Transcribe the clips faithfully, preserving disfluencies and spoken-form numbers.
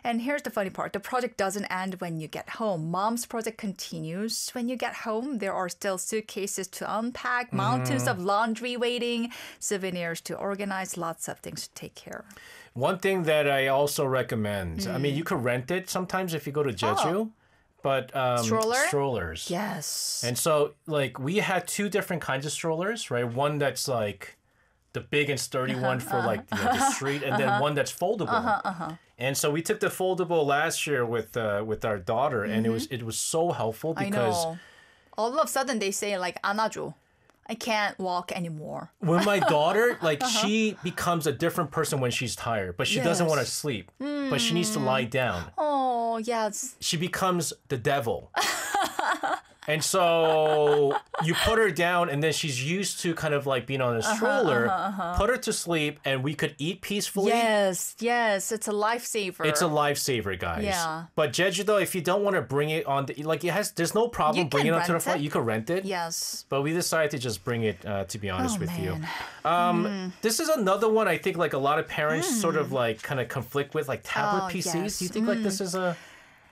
And here's the funny part. The project doesn't end when you get home. Mom's project continues. When you get home, there are still suitcases to unpack, mountains of laundry waiting, souvenirs to organize, lots of things to take care of. One thing that I also recommend, mm. I mean, you could rent it sometimes if you go to Jeju. Oh. But um, Stroller? strollers. Yes. And so, like, we had two different kinds of strollers, right? One that's like the big and sturdy uh-huh, one for uh-huh. like you know, the street, and uh-huh. then one that's foldable. Uh-huh, uh-huh. And so we took the foldable last year with uh, with our daughter, mm-hmm. and it was it was so helpful because I know. All of a sudden they say like 안아줘. I can't walk anymore. When my daughter, like, uh-huh. she becomes a different person when she's tired, but she yes. doesn't want to sleep, mm. but she needs to lie down. Oh, yes. She becomes the devil. And so you put her down, and then she's used to kind of like being on a stroller, uh-huh, uh-huh, uh-huh. put her to sleep, and we could eat peacefully. Yes, yes. It's a lifesaver. It's a lifesaver, guys. Yeah. But Jeju, though, if you don't want to bring it on, the, like, it has, there's no problem you bringing it onto the it. flight. You can rent it. Yes. But we decided to just bring it, uh, to be honest oh, with man. you. Um, mm. This is another one I think like a lot of parents mm. sort of like kind of conflict with, like tablet oh, P Cs. Yes. Do you think mm. like this is a...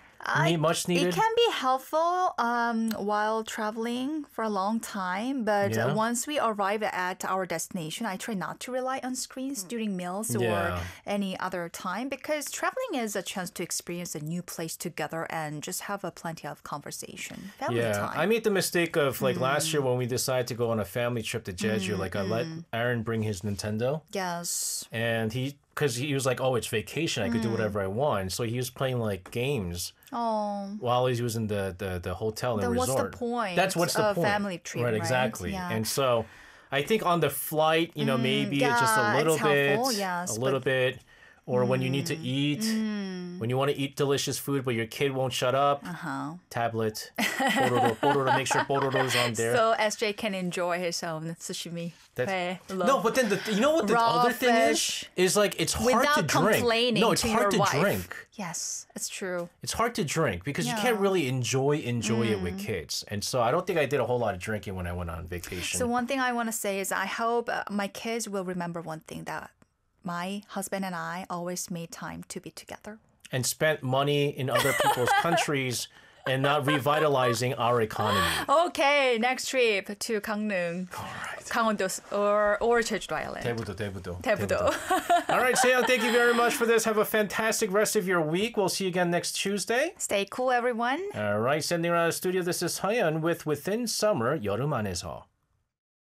I, much needed? It can be helpful um, while traveling for a long time, but yeah. once we arrive at our destination, I try not to rely on screens during meals yeah. or any other time because traveling is a chance to experience a new place together and just have a plenty of conversation. Family yeah, time. I made the mistake of like mm. last year when we decided to go on a family trip to Jeju. Mm, like I mm. let Aaron bring his Nintendo. Yes. And he, because he was like, oh, it's vacation. I could mm. do whatever I want. So he was playing like games. Oh. While he was in the, the, the hotel and then resort. What's the point? That's what's the a point. Family trip, right? right? Exactly. Yeah. And so I think on the flight, you know, mm, maybe yeah, it's just a little it's bit, helpful, yes, a little but... bit. Or mm, when you need to eat, mm. when you want to eat delicious food, but your kid won't shut up. Uh-huh. Tablet, pororo, pororo, make sure pororo's on there. So S J can enjoy his own sushimi. No, but then the, you know what the Raw other thing fish, is? Is like it's hard without to drink. complaining No, it's to hard your to wife. drink. Yes, it's true. It's hard to drink because yeah. you can't really enjoy enjoy mm. it with kids. And so I don't think I did a whole lot of drinking when I went on vacation. So one thing I want to say is I hope uh, my kids will remember one thing, that my husband and I always made time to be together. And spent money in other people's countries and not revitalizing our economy. Okay, next trip to Gangneung. All right. Gangwon-do or, or Jeju Island. Daebudo, Daebudo. Daebudo. All right, Seyoung, thank you very much for this. Have a fantastic rest of your week. We'll see you again next Tuesday. Stay cool, everyone. All right, sending around the studio, this is Seyoung with Within Summer, 여름 안에서.